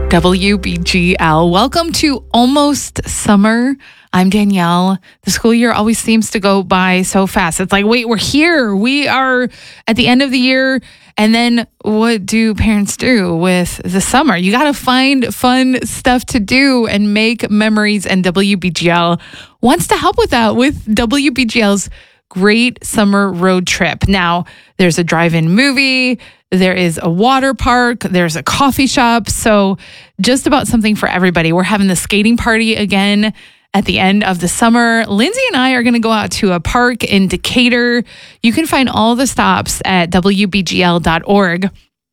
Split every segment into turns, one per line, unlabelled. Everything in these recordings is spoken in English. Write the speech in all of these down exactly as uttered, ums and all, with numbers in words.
W B G L. Welcome to Almost Summer. I'm Danielle. The school year always seems to go by so fast. It's like, wait, we're here. We are at the end of the year. And then what do parents do with the summer? You got to find fun stuff to do and make memories. And W B G L wants to help with that with W B G L's Great Summer Road Trip. Now, there's a drive-in movie. There is a water park. There's a coffee shop. So just about something for everybody. We're having the skating party again at the end of the summer. Lindsay and I are going to go out to a park in Decatur. You can find all the stops at W B G L dot org.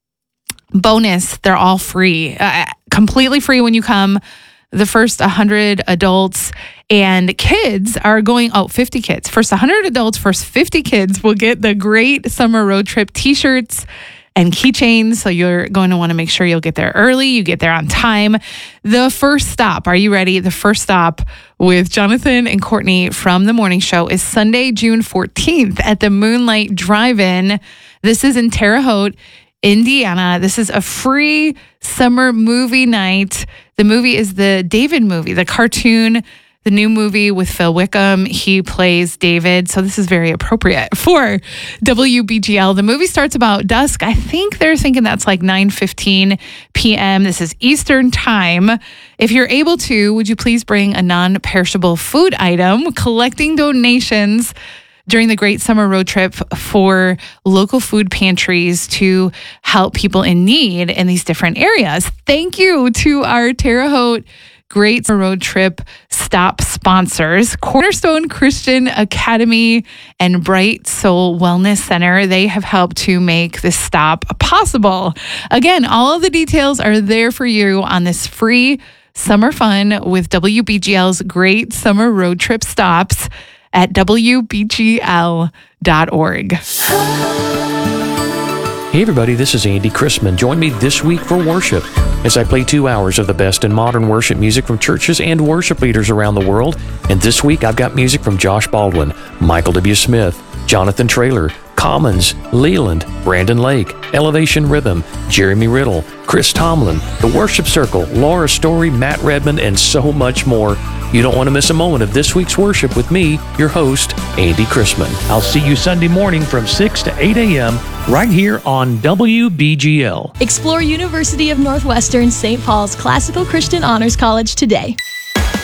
Bonus, they're all free, uh, completely free when you come. The first one hundred adults and kids are going, oh, fifty kids. First one hundred adults, first fifty kids will get the Great Summer Road Trip t-shirts and keychains. So you're going to want to make sure you'll get there early. You get there on time. The first stop, are you ready? The first stop with Jonathan and Courtney from The Morning Show is Sunday, June fourteenth at the Moonlight Drive-In. This is in Terre Haute, Indiana. This is a free summer movie night. The movie is the David movie, the cartoon, the new movie with Phil Wickham. He plays David. So this is very appropriate for W B G L. The movie starts about dusk. I think they're thinking that's like nine fifteen p.m. This is Eastern time. If you're able to, would you please bring a non-perishable food item, collecting donations during the Great Summer Road Trip for local food pantries to help people in need in these different areas. Thank you to our Terre Haute Great Summer Road Trip stop sponsors, Cornerstone Christian Academy and Bright Soul Wellness Center. They have helped to make this stop possible. Again, all of the details are there for you on this free summer fun with W B G L's Great Summer Road Trip stops at W B G L dot org.
Hey everybody, this is Andy Chrisman. Join me this week for worship as I play two hours of the best in modern worship music from churches and worship leaders around the world. And this week I've got music from Josh Baldwin, Michael W. Smith, Jonathan Traylor, Commons, Leland, Brandon Lake, Elevation Rhythm, Jeremy Riddle, Chris Tomlin, The Worship Circle, Laura Story, Matt Redmond, and so much more. You don't want to miss a moment of this week's worship with me, your host, Andy Chrisman. I'll see you Sunday morning from six to eight a.m. right here on W B G L.
Explore University of Northwestern Saint Paul's Classical Christian Honors College today.